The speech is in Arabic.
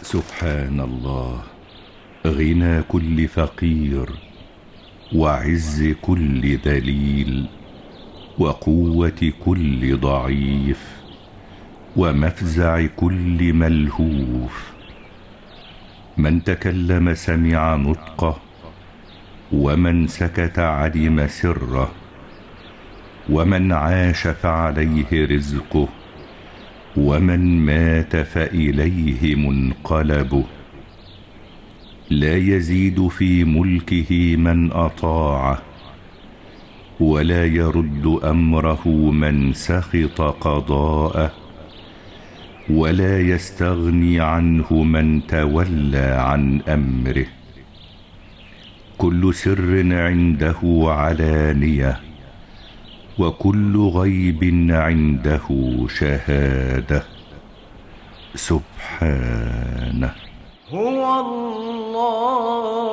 سبحان الله، غنى كل فقير، وعز كل ذليل، وقوة كل ضعيف، ومفزع كل ملهوف. من تكلم سمع نطقه، ومن سكت علم سره، ومن عاش فعليه رزقه، ومن مات فإليه منقلبه. لا يزيد في ملكه من أطاعه، ولا يرد أمره من سخط قضاءه، ولا يستغني عنه من تولى عن أمره. كل سر عنده علانية، وكل غيب عنده شهادة. سبحانه. هو الله